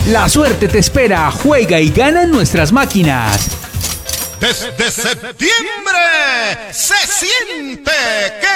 La suerte te espera, juega y gana en nuestras máquinas. Desde septiembre se siente que